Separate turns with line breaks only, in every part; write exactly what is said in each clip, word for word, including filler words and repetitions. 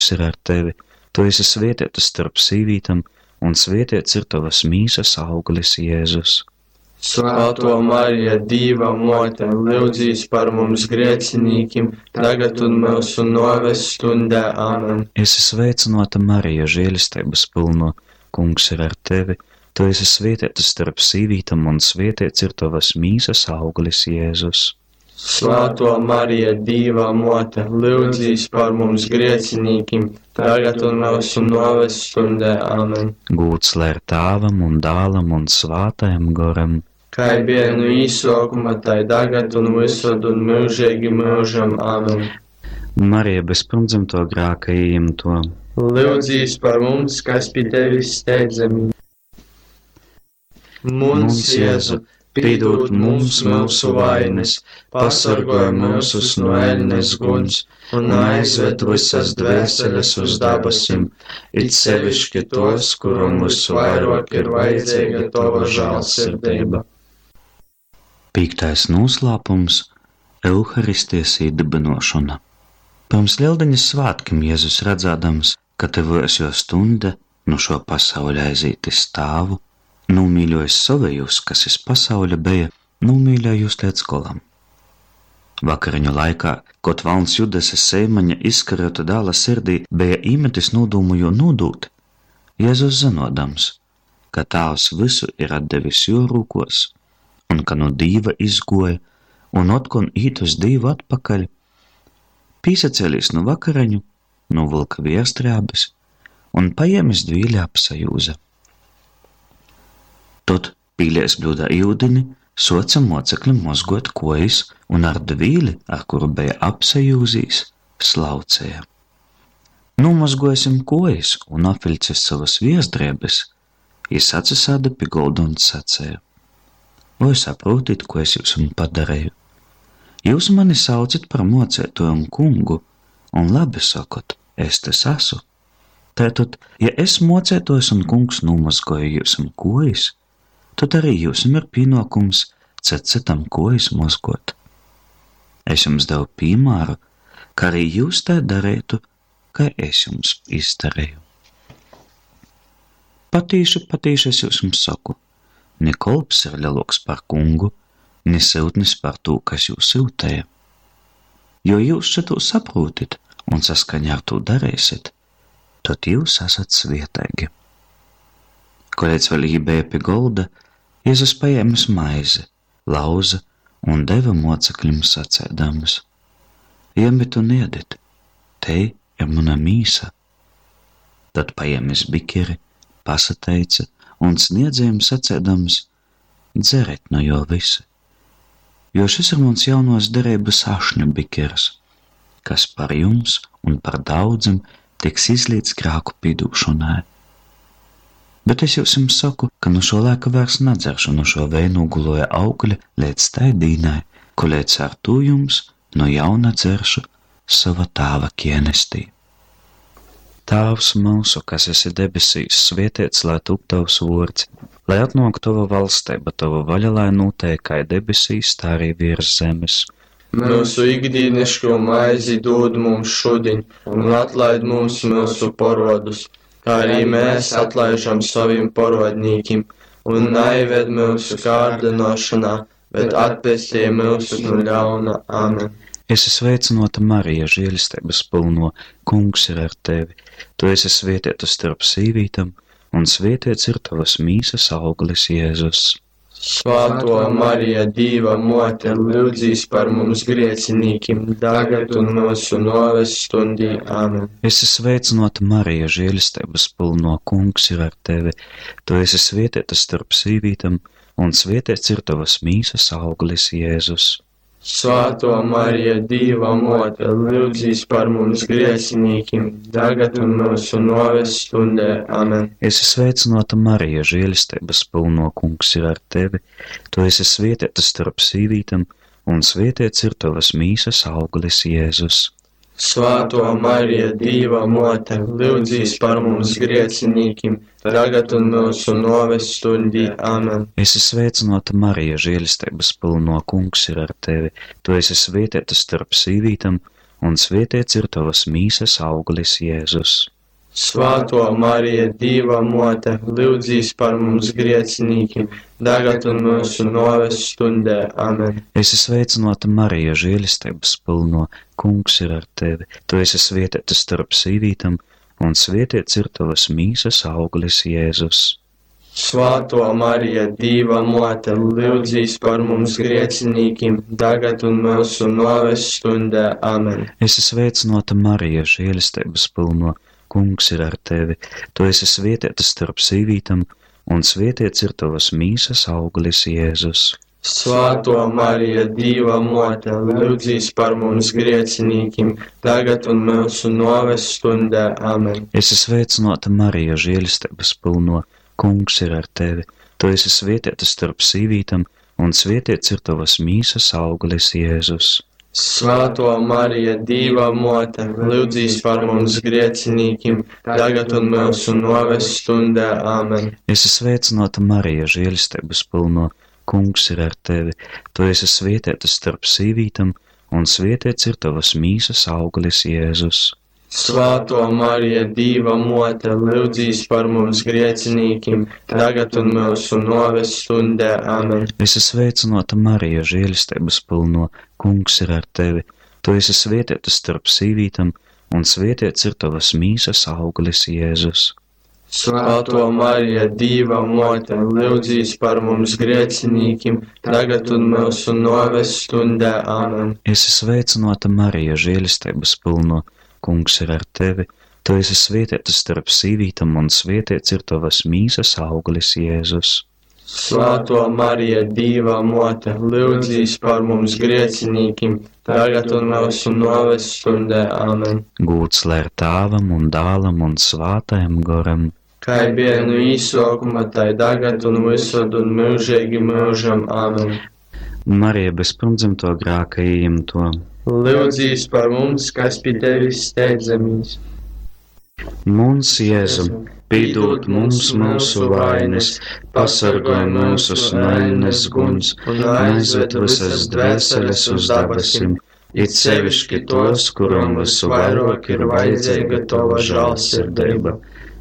ir ar tevi, tu esi svētīta starp sīvītam, un svētīts ir tavas mīsas auglis, Jēzus.
Svētā Marija, Dieva mote, lūdzīs par mums grēciniekiem, tagad un mūsu nāves stundā. Āmen.
Esi sveicināta, Marija, žēlistības pilno, Kungs ir ar tevi, tu esi svētīta starp sīvītam, un svētīts ir tavas mīsas auglis, Jēzus.
Svētā Marija, Dieva mote, lūdzīs par mums grēciniekiem, tagad un mūsu nāves stundā. Āmen.
Gūts lai ir Tēvam un Dēlam un Svētajam Garam,
kā bija no īsākuma, tā tagad un visur un mūžīgi mūžam. Āmen.
Marija bez pirmdzimto grēka ieņemto,
lūdzīs par mums, kas pie tevis steidzami. Mums, Jēzu, piedod mums mūsu vainas, pasargāj mūsus no ēļnes guns un aizved visas dvēseles uz dabasim, it sevišķi tos, kuram visvairāk ir vajadzīga tava žēlsirdība.
Pīktais noslēpums – Euharistijas iedibinošana. Pirms Lieldiņas svētkiem Jēzus redzēdams, ka tuvojas jo stunda no šo pasauli aizītis stāvu, nomīļojis savējus, kas iz pasaule beja, nomīļojus līdz golam. Vakariņu laikā, kaut valns Judases seimaņa izkarota dāla sirdī beja īmetis nodūmu jo nodūt, Jēzus zinodams, ka Tāvs visu ir atdevis jo rūkos, un ka no Dīva izgoja, un otkon īt uz Dīvu atpakaļ, pīsacēlīs no vakariņu, no vilka vierstrābes, un paiemis dvīļi apsajūza. Tot pīlies bļūdā iudini, soca mocekļi mozgot kojas, un ar dvīli, ar kuru beja apsajūzīs, slaucēja. Nomozgojasim kojas un apviļcis savas vierstrābes, jis atsasāda pie golda un sacēja. Vai saprotit, ko es jums padarēju? Jūs mani saucat par mocētojumu kungu, un labi sakot, es tas esmu. Tātad, ja es mocētojos un kungs nomazgoju jūsam kojas, tad arī jūsam ir pienākums cet citam kojas mozgot. Es jums devu piemēru, ka arī jūs tā darētu, kā es jums izdarēju. Patīši, patīši es jums saku, ne kolps ir lielāks par kungu, ne siltnis par to, kas jūs siltēja. Jo jūs šito saprotit un saskaņā ar to darēsit, tad jūs esat svietēgi. Kolēdz vēl ībēja pie golda, Jēzus paēmis maizi, lauza un deva mocekļiem sacēdamas. Iemit un iedit, te ir mana mīsa. Tad paēmis bikeri, pasateica un sniedzējiem sacēdams, dzeriet no jo visi, jo šis ir mans jaunos derības ašņu bikeris, kas par jums un par daudzim tiks izlīdz grāku pīdūšanai. Bet es jums saku, ka no šo laika vairs nedzeršu no šo veinu guloja augļa līdz tai dīnai, ko līdz ar to jums no jauna dzeršu sava Tāva kienestī. Tāvs mūsu, kas esi debesīs, svētīts, lai top tavs vārds, lai atnāk tava valstība, tava vaļa, lai notiek kā debesīs, tā arī virs zemes.
Mūsu ikdienišķo maizi dod mums šodien, un atlaid mums mūsu parodus, kā arī mēs atlaižam saviem parodnīkiem, un naived mūsu kārdinošanā, bet atpestī mūsu no ļauna. Āmen.
Esi sveicināta, Marija, žēlistības pilno, Kungs ir ar tevi. Tu esi svētīta starp sīvītam, un svētīts ir tavas mīsas auglis, Jēzus.
Svētā Marija, Dieva mote, lūdzīs par mums grēciniekiem, tagad un mūsu nāves stundī. Āmen.
Esi sveicināta, Marija, žēlistības pilno, Kungs ir ar tevi. Tu esi svētīta starp sīvītam, un svētīts ir tavas mīsas auglis, Jēzus.
Svētā Marija, Dieva mote, lūdzīs par mums grēciniekiem, tagad un mūsu nāves stundē. Āmen.
Esi sveicināta, Marija, žēlistības pilno, Kungs ir ar tevi. Tu esi svētīta starp sīvītam, un svētīts ir tavas mīsas auglis, Jēzus.
Svētā Marija, Dieva mote, lūdzīs par mums grēciniekiem, tagad un mūsu nāves stundī. Āmen.
Esi sveicināta, Marija, žēlistības pilno, Kungs ir ar tevi. Tu esi svētīta starp sīvītam, un svētīts ir tavas mīsas auglis, Jēzus.
Svāto Marija, Dīva mote, lūdzīs par mums griecinīkiem, tagad un mūsu noves stundē. Amen.
Esi sveicināta, Marija, žēlistības pilno, Kungs ir ar tevi. Tu esi svētīta starp sīvītam, un svētīts ir tavas mīsas auglis, Jēzus.
Svāto Marija, Dīva mote, lūdzīs par mums griecinīkiem, tagad un mūsu noves stundē. Amen.
Esi sveicināta, Marija, žēlistības pilno, Kungs ir ar tevi. Tu esi svētīta starp sīvītam, un svētīts ir tavas mīsas auglis, Jēzus.
Svāto Marija, Dīva mote, lūdzīs par mums griecinīkiem, tagad un mūsu noves stundē. Amen.
Esi sveicināta, Marija, žēlistības pilno, Kungs ir ar tevi. Tu esi svētīta starp sīvītam, un svētīts ir tavas mīsas auglis, Jēzus.
Svāto Marija, Dīva mote, lūdzīs par mums griecinīkiem, tagad un mūsu noves stundē. Amen.
Esi sveicināta, Marija, žēlistības pilno, Kungs ir ar tevi. Tu esi svētīta starp sīvītam, un svētīts ir tavas mīsas auglis, Jēzus.
Svāto Marija, Dīva mote, lūdzīs par mums griecinīkiem, tagad un mūsu noves stundē. Amen.
Esi sveicināta, Marija, žēlistības pilno, Kungs ir ar tevi. Tu esi svētīta starp sīvītam, un svētīts ir tavas mīsas auglis, Jēzus.
Svāto Marija, Dīva mote, lūdzīs par mums griecinīkiem, tagad un mūsu noves stundē. Amen.
Esi sveicināta, Marija, žēlistības pilno, Kungs ir ar tevi. Tu esi svētīta starp sīvītam, un svētīts ir tavas mīsas auglis, Jēzus.
Svāto Marija, Dīva mote, lūdzīs par mums griecinīkiem, tagad un mūsu noves stundē. Amen.
Gūts lai ir Tēvam un Dēlam un Svātajam Garam,
kā bija no īsākuma, tai tagad un visur un mūžīgi mūžam. Amen.
Marija bez pirmdzimto grēka ieņemto,
lūdzīs par mums, kas pie tevis steidzamies.
Mums, Jēzu, piedod mums mūsu vainas, pasargāj mūsus no ēnes guns un aizved visas dvēseles uz dabasim, it sevišķi tos, kuram visu vairāk ir vajadzīga tava žēlsirdība.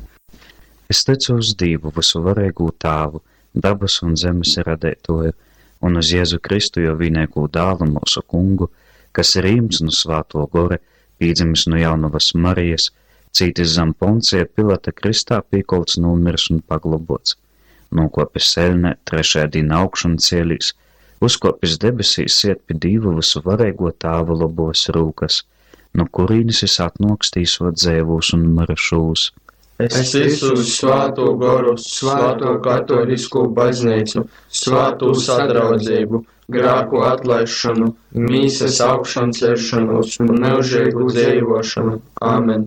Es ticu uz Dievu, visu varīgu Tēvu, dabas un zemes radētoju, un uz Jēzu Kristu, jo vienīgo dēlu mūsu Kungu, kas ir īms no Svāto Gore, pīdzimis no jaunavas Marijas, cītis zem Poncija Pilata kristā pīkolts, nomirs un paglobots, nokopis seļnē, trešajā dienā augšan cielīs, uzkopis debesīs, iet pie Dievu visu varīgo Tēvu labos rūkas, no kurīnis es atnokstīs vod dzēvūs un mirušūs.
Es esmu uz Svāto Goru, Svāto katolisku baznīcu, Svāto sadraudzību, grāku atlaišanu, mīsas augšanu celšanos un mūžīgu dzīvošanu. Amen.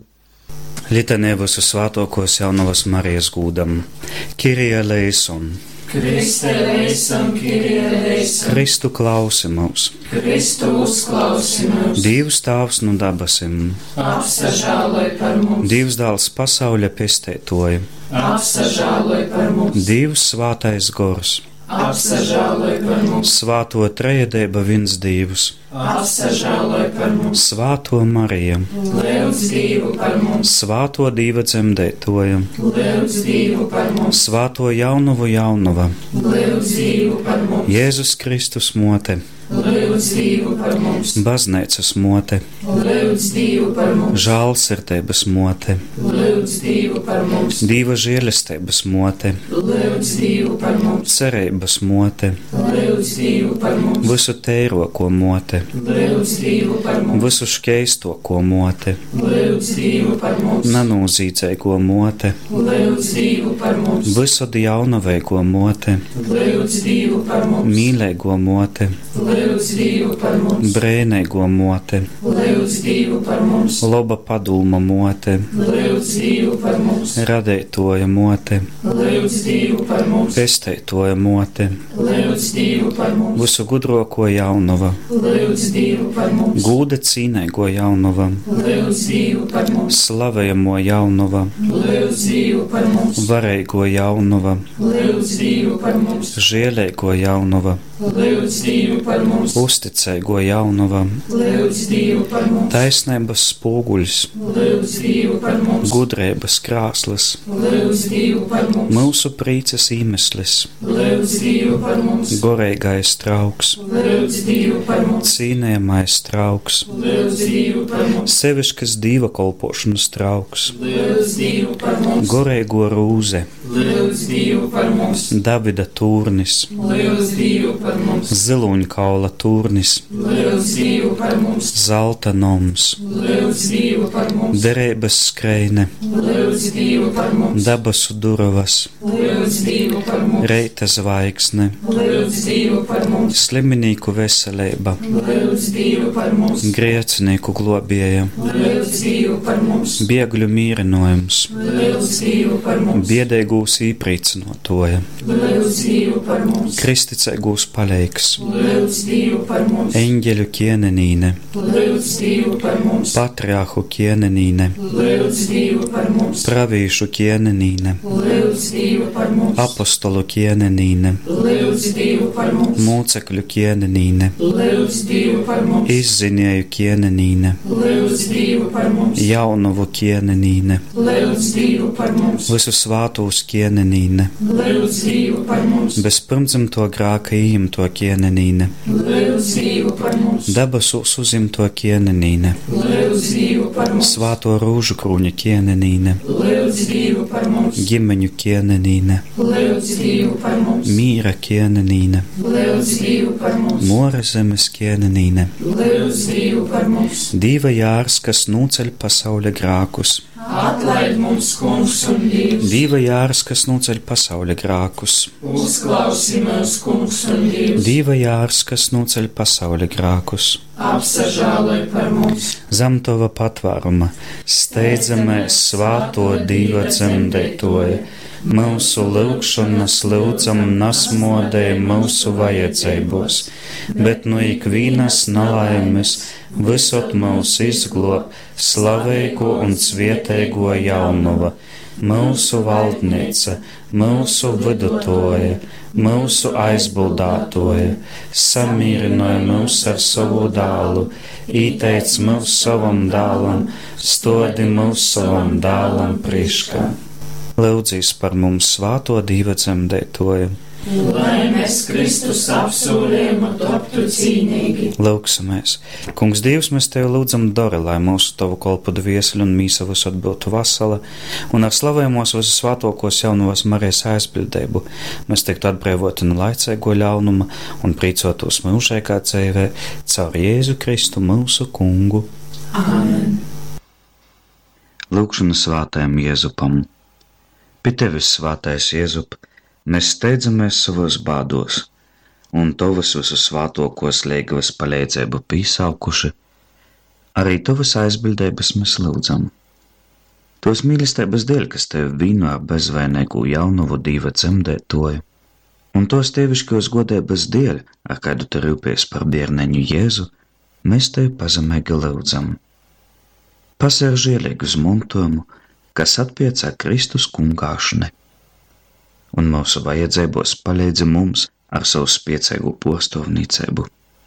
Litanē visu svātokos jaunavas Marijas gūdam. Kyrie eleison.
Kriste eleison, Kyrie eleison.
Kristu klausi mūs.
Kristu uzklausi mūs.
Dievs Tēvs no dabasim.
Apsažāloj par mums.
Dievs Dēls pasauļa pestētoja.
Apsažāloj par mums.
Dievs Svātais Gors.
Apsažāloj par mums.
Svāto trejadēba viens Dievs.
Apsažāloj par mums.
Svāto Marija.
Lūdz Dievu par mums.
Svāto Dieva dzemdētoja.
Lūdz Dievu par mums.
Svāto jaunavu jaunava.
Lūdz Dievu par mums.
Jēzus Kristus mote.
Lūdz Dievu par mums.
Baznīcas mote.
Lūdz Dievu par mums.
Žēlsirdības mote.
Lūdz Dievu par mums.
Dieva žēlistības mote.
Lūdz Dievu par mums.
Cerības mote.
Lūdz Dievu par mums.
Visu teiroko mote.
Lūdz Dievu par mums.
Visu škeistoko mote.
Lūdz Dievu par mums.
Nenozīdzīgo mote.
Lūdz Dievu par mums.
Visu jaunaveiko mote.
Lūdz Dievu par mums.
Mīlēgo mote.
Lūdz Dievu par mums.
Brēnēgo mote.
Lūdz Dievu par mums.
Loba padulma mote.
Lūdz Dievu par mums.
Radētoja mote.
Lūdz Dievu par mums.
Pestētoja mote.
Lūdz Dievu par mums.
Visu gudroko jaunava.
Lūdz Dievu par mums.
Gūda cīnēgo jaunava.
Lūdz Dievu par mums.
Slavējamo jaunuva,
Lūdz Dievu par mums,
varēgo jaunuva,
Lūdz Dievu par mums,
žielēgo jaunuva,
Lūdz Dievu par mums,
uzticēgo jaunuva,
Lūdz Dievu par mums,
taisnības spoguļs,
Lūdz Dievu par mums,
gudrības krāslas,
Lūdz Dievu par mums,
mūsu prīces īmeslis,
Lūdz Dievu par mums,
gorīgais trauks,
Lūdz Dievu par mums,
cīnījamais trauks,
Lūdz Dievu par mums,
sevišķas dieva kolpošanas trauks,
Lūdz Dievu par mums,
gorīgo rūze,
Lūdz Dievu par mums,
Davida tūrnis,
Lūdz Dievu par mums,
ziluņkaula tūrnis,
Lūdz Dievu par mums,
zelta noms,
Lūdz Dievu par mums,
derības skreine,
Lūdz Dievu par mums,
dabasu durvas,
Lūdz Dievu par mums,
reita zvaigzne,
Lūdz Dievu par mums,
sliminīku veselība,
Lūdz Dievu par mums,
grēcinieku globieja,
Lūdz Dievu par mums,
biegļu mīrinojums,
Lūdz Dievu par mums,
biedēgūs īprīcinotoja,
Lūdz Dievu par mums,
kristicēgūs paleiks,
Lūdz Dievu par mums,
eņģeļu kienenīne,
Lūdz Dievu par mums,
patriāhu kienenīne,
Lūdz Dievu par mums,
pravīšu kienenīne,
Lūdz Dievu par mums,
apostolu kienenīne,
Lūdz Dievu par mums,
mūcekļu kienenīne,
Lūdz Dievu par mums,
izziņēju kienenīne,
Lūdz Dievu par mums,
jaunuvu kienenīne,
Lūdz Dievu par mums,
visu svātūs kienenīne,
Lūdz Dievu par mums,
bez pirmdzimto grāka ījimto kienenīne,
Lūdz Dievu par mums,
dabasūs uzimto kienenīne,
Lūdz Dievu par mums,
svāto rūžu krūņa kienenīne,
Lūdz Dievu par mums,
ģimeņu kienenīne,
Lūdz Dievu par mums,
mīra kienenīne,
Lūdz Dievu par mums,
mora zemes kienenīne,
Lūdz Dievu par mums,
Dīva jārs, kas nūceļ pasaules grākus,
atlaid mums, Kungs un Dievs,
Dīva jārs, kas nūceļ pasaules grākus,
uzklausi mūs, Kungs un Dievs,
Dīva jārs, kas nūceļ pasaules grākus,
apsažāloj par mums,
zem tava patvāruma, steidzamies svāto Dīva dzemdētoja, mūsu lūgšanas lūdzam nasmodēja mūsu vajadzībos, bet no ikvienas nelaimes visot mūs izglob slavēgo un svietēgo jaunuva, mūsu valdniece, mūsu vidutoja, mūsu aizbildātoja, samīrināja mūs ar savu dālu, īteic mūs savam dālam, stodi mūs savam dālam priekšā. Lūdzīs par mums svāto Dīva dzemdētoja.
lai mēs Kristus apsūlējumu toptu cīnīgi.
Lūksimies. Kungs Dievs, mēs Tev lūdzam dori, lai mūsu Tavu kolpu dvieseli un mīsa visot būtu vasala, un ar slavējumos visu svātokos jaunavas Marijas aizbildēbu mēs tiktu atbrīvoti no laicēgo ļaunuma un prīcotos mūžīgā dzīvē caur Jēzu Kristu mūsu Kungu.
Āmen.
Lūkšana svātajam Jēzupam. Pie Tevis, svātais Jēzup, mēs steidzamies savos bādos, un Tavas visu svātokos liegavas palīdzību pīsaukuši, arī Tavas aizbildēbas mēs lūdzam. Tos mīlestības dēļ, kas Tev vīno ar bezvainīgu jaunuvu Dīva dzemdētoju, un tos Teviškos godības dēļ, ar kādu Tu rūpies par bērneņu Jēzu, mēs Tev pazemīgi lūdzam. Pasēr žielīgu zmontojumu, kas atpiecā Kristus kungāšane, un mūsu vajadzībos palīdzi mums ar savu spiecīgu postovnīcību.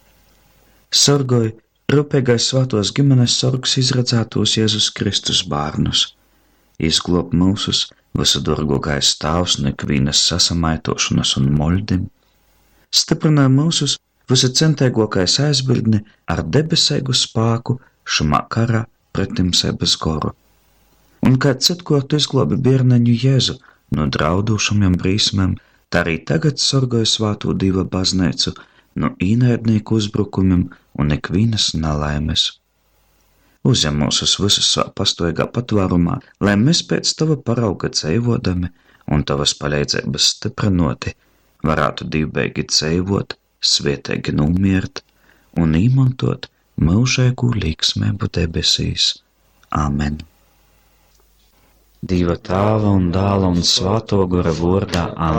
Sorgoj, rūpīgais svātos ģimenes sorgs izredzētos Jēzus Kristus bārnus, izglob mūsus visu dorgogais stāvs no ikvienas sasamaitošanas un moļdim, stiprināja mūsus visu centīgokais aizbildni ar debesīgu spāku šamā karā pretimsēbas goru. Un kā citkārt izglobi bērneņu Jēzu no draudošamiem brīsmēm, tā arī tagad sorgoja svāto Dīva baznīcu no īnaidnieku uzbrukumiem un ikvienas nelaimes. Uzņem mūsus visus savā pastoigā patvārumā, lai mēs pēc Tava parauga dzīvodami un Tavas palīdzības stiprinoti varētu divbeigi dzīvot, svietīgi nomiert un īmantot mūžīgu līgsmību debesīs. Āmen. Dieva Tēva un Dēla un Svāto Gara vārdā. Āmen.